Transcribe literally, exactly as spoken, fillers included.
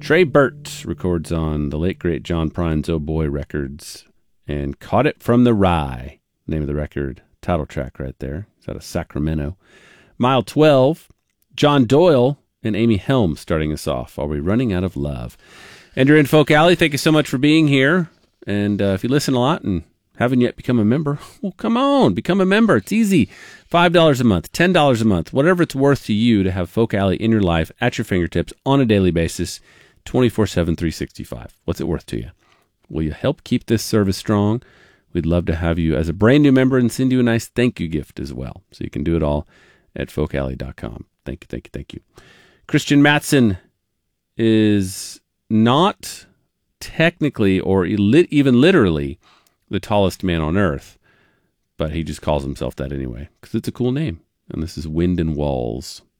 Trey Burt records on the late, great John Prine's Oh Boy Records and Caught It From the Rye, name of the record, title track right there. It's out of Sacramento. Mile twelve, John Doyle and Amy Helm starting us off. Are We Running Out of Love? And you're in Folk Alley. Thank you so much for being here. And uh, if you listen a lot and haven't yet become a member, well, come on, become a member. It's easy. five dollars a month, ten dollars a month, whatever it's worth to you to have Folk Alley in your life at your fingertips on a daily basis, twenty-four seven, three sixty-five. What's it worth to you? Will you help keep this service strong? We'd love to have you as a brand new member and send you a nice thank you gift as well. So you can do it all at folk alley dot com. Thank you, thank you, thank you. Christian Mattson is not technically or even literally the tallest man on earth, but he just calls himself that anyway because it's a cool name. And this is Wind and Walls.